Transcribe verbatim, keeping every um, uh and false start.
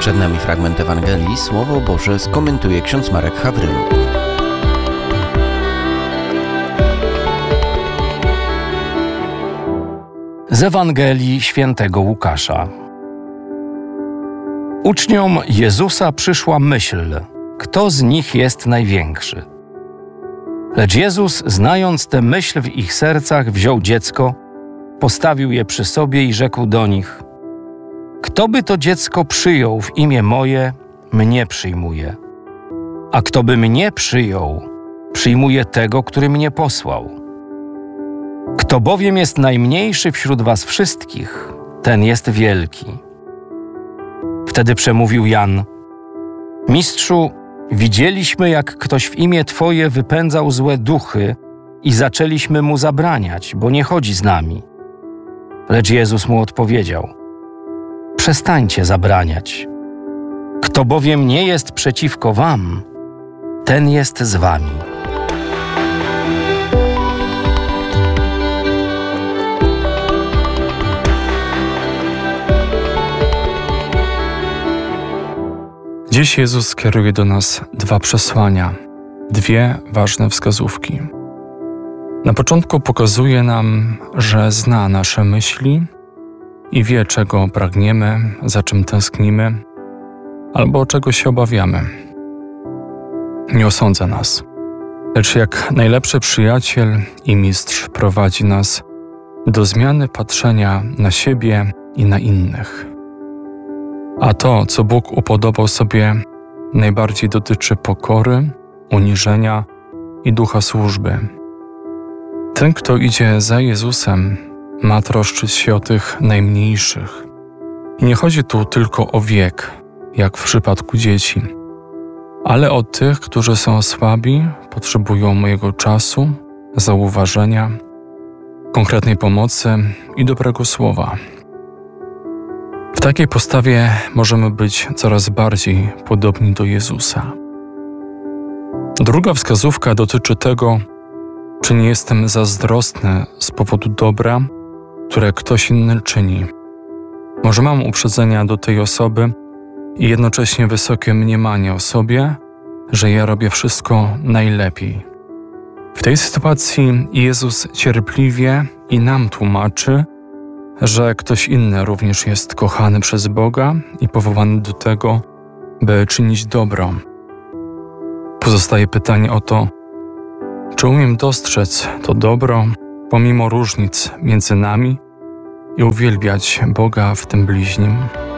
Przed nami fragment Ewangelii. Słowo Boże skomentuje ksiądz Marek Hawryluk. Z Ewangelii świętego Łukasza. Uczniom Jezusa przyszła myśl, kto z nich jest największy. Lecz Jezus, znając tę myśl w ich sercach, wziął dziecko, postawił je przy sobie i rzekł do nich: Kto by to dziecko przyjął w imię moje, mnie przyjmuje. A kto by mnie przyjął, przyjmuje tego, który mnie posłał. Kto bowiem jest najmniejszy wśród was wszystkich, ten jest wielki. Wtedy przemówił Jan: Mistrzu, widzieliśmy, jak ktoś w imię Twoje wypędzał złe duchy i zaczęliśmy mu zabraniać, bo nie chodzi z nami. Lecz Jezus mu odpowiedział: Przestańcie zabraniać. Kto bowiem nie jest przeciwko wam, ten jest z wami. Dziś Jezus kieruje do nas dwa przesłania, dwie ważne wskazówki. Na początku pokazuje nam, że zna nasze myśli i wie, czego pragniemy, za czym tęsknimy, albo czego się obawiamy. Nie osądza nas, lecz jak najlepszy przyjaciel i mistrz prowadzi nas do zmiany patrzenia na siebie i na innych. A to, co Bóg upodobał sobie, najbardziej dotyczy pokory, uniżenia i ducha służby. Ten, kto idzie za Jezusem, ma troszczyć się o tych najmniejszych. I nie chodzi tu tylko o wiek, jak w przypadku dzieci, ale o tych, którzy są słabi, potrzebują mojego czasu, zauważenia, konkretnej pomocy i dobrego słowa. W takiej postawie możemy być coraz bardziej podobni do Jezusa. Druga wskazówka dotyczy tego, czy nie jestem zazdrosny z powodu dobra, które ktoś inny czyni. Może mam uprzedzenia do tej osoby i jednocześnie wysokie mniemanie o sobie, że ja robię wszystko najlepiej. W tej sytuacji Jezus cierpliwie i nam tłumaczy, że ktoś inny również jest kochany przez Boga i powołany do tego, by czynić dobro. Pozostaje pytanie o to, czy umiem dostrzec to dobro pomimo różnic między nami i uwielbiać Boga w tym bliźnim.